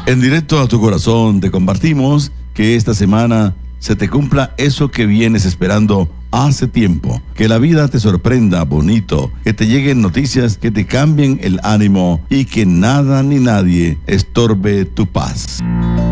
En directo a tu corazón te compartimos que esta semana se te cumpla eso que vienes esperando hace tiempo. Que la vida te sorprenda bonito, que te lleguen noticias que te cambien el ánimo y que nada ni nadie estorbe tu paz.